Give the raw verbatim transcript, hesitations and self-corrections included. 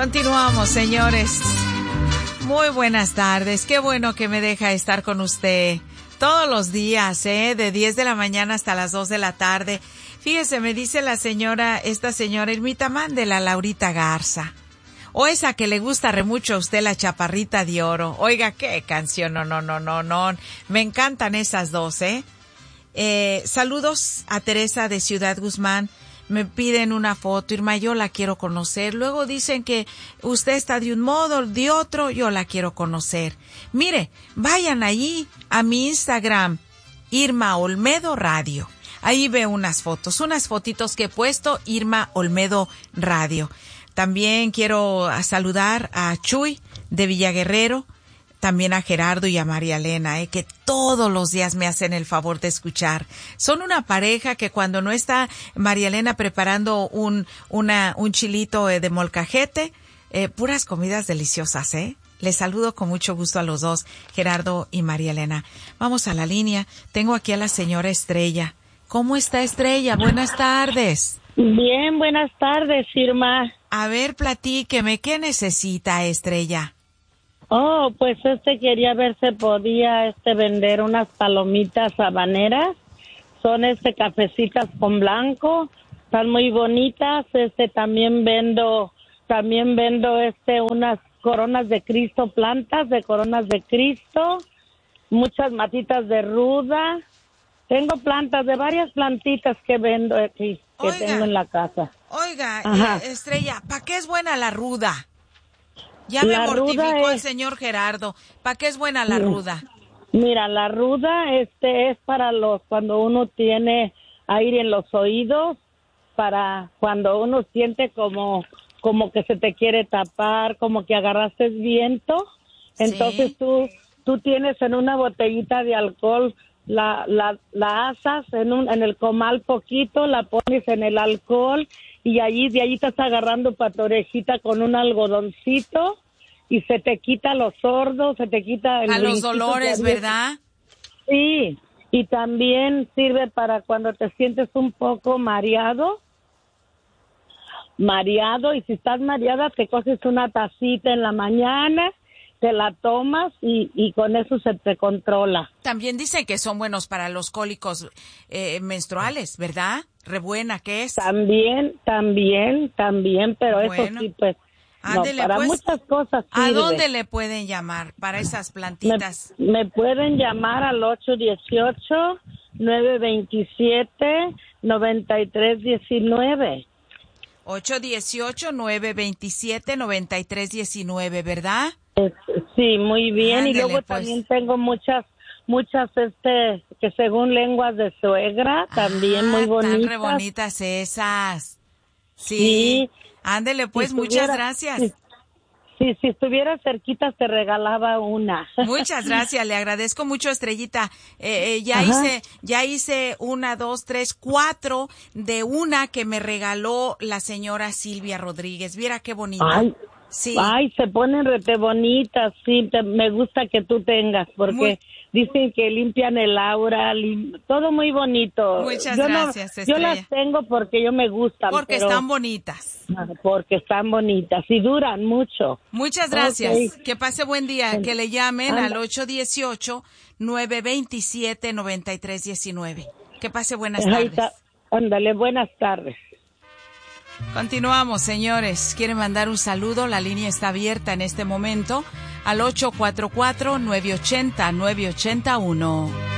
Continuamos, señores. Muy buenas tardes. Qué bueno que me deja estar con usted todos los días, ¿eh? De diez de la mañana hasta las dos de la tarde. Fíjese, me dice la señora, esta señora Irmita, mándela a Laurita Garza. O esa que le gusta re mucho a usted, la Chaparrita de Oro. Oiga, qué canción, no, no, no, no, no. Me encantan esas dos, ¿eh? Eh, saludos a Teresa de Ciudad Guzmán. Me piden una foto, Irma, yo la quiero conocer. Luego dicen que usted está de un modo, de otro, yo la quiero conocer. Mire, vayan ahí a mi Instagram, Irma Olmedo Radio. Ahí veo unas fotos, unas fotitos que he puesto, Irma Olmedo Radio. También quiero saludar a Chuy de Villaguerrero, también a Gerardo y a María Elena, eh, que todos los días me hacen el favor de escuchar. Son una pareja que cuando no está María Elena preparando un una un chilito eh, de molcajete, eh, puras comidas deliciosas, ¿eh? Les saludo con mucho gusto a los dos, Gerardo y María Elena. Vamos a la línea. Tengo aquí a la señora Estrella. ¿Cómo está, Estrella? Buenas tardes. Bien, buenas tardes, Irma. A ver, platíqueme, ¿qué necesita, Estrella? Oh, pues este quería ver si podía este vender unas palomitas habaneras. Son este cafecitas con blanco, están muy bonitas. Este también vendo, también vendo este unas coronas de Cristo, plantas de coronas de Cristo, muchas matitas de ruda. Tengo plantas de varias plantitas que vendo aquí, que oiga, tengo en la casa. Oiga, eh, Estrella, ¿para qué es buena la ruda? Ya me la mortificó el es, señor Gerardo. ¿Para qué es buena la ruda? Mira, la ruda este es para los cuando uno tiene aire en los oídos, para cuando uno siente como como que se te quiere tapar, como que agarraste viento. Entonces ¿sí? tú tú tienes en una botellita de alcohol, la la la asas en un en el comal poquito, la pones en el alcohol y allí de allí estás agarrando para tu orejita con un algodoncito y se te quita los sordos, se te quita el a los dolores, ¿verdad? Sí, y también sirve para cuando te sientes un poco mareado, mareado y si estás mareada te coges una tacita en la mañana, te la tomas y, y con eso se te controla. También dicen que son buenos para los cólicos eh, menstruales, ¿verdad? Re buena que es. También, también, también, pero bueno, eso sí, pues, ándele, no, para pues, muchas cosas sirve. ¿A dónde le pueden llamar para esas plantitas? Me, me pueden llamar al ocho uno ocho, nueve dos siete, nueve tres uno nueve. ocho uno ocho, nueve dos siete, nueve tres uno nueve, ¿verdad? Sí, muy bien. Ándele, y luego pues. También tengo muchas, muchas, este, que según lenguas de suegra, también ah, muy bonitas. Están re bonitas esas. Sí. sí. Ándele, pues, si muchas gracias. Sí, sí, si estuviera cerquita te regalaba una. Muchas gracias, le agradezco mucho, Estrellita. Eh, eh, ya Ajá. hice, ya hice una, dos, tres, cuatro de una que me regaló la señora Silvia Rodríguez. Viera qué bonita. Ay. Sí. Ay, se ponen rete bonitas, sí, te, me gusta que tú tengas, porque muy... dicen que limpian el aura, lim... todo muy bonito. Muchas yo gracias, no, Estrella. Yo las tengo porque yo me gustan. Porque pero... están bonitas. Porque están bonitas y duran mucho. Muchas gracias. Okay. Que pase buen día. Que le llamen Anda. al ocho uno ocho, nueve dos siete, nueve tres uno nueve. Que pase buenas tardes. Ándale, buenas tardes. Continuamos, señores. ¿Quieren mandar un saludo? La línea está abierta en este momento al ocho cuatro cuatro, nueve ocho cero, nueve ocho uno.